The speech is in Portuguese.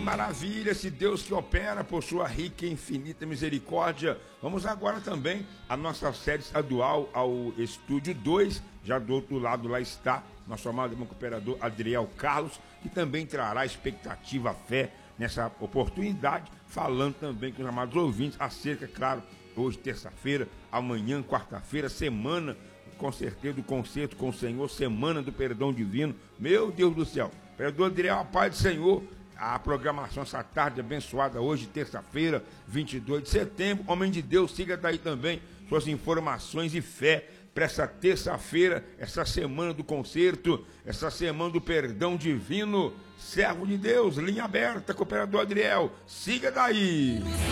maravilha, esse Deus que opera por sua rica e infinita misericórdia. Vamos agora também à nossa série estadual, ao Estúdio 2. Já do outro lado lá está nosso amado irmão cooperador Adriel Carlos, que também trará expectativa, fé nessa oportunidade, falando também com os amados ouvintes acerca, claro, hoje terça-feira, amanhã quarta-feira, semana, com certeza, do concerto com o Senhor, semana do perdão divino. Meu Deus do céu, vereador Adriel, a paz do Senhor. A programação essa tarde abençoada hoje, terça-feira, 22 de setembro. Homem de Deus, siga daí também suas informações e fé para essa terça-feira, essa semana do concerto, essa semana do perdão divino. Servo de Deus, linha aberta, cooperador Adriel, siga daí.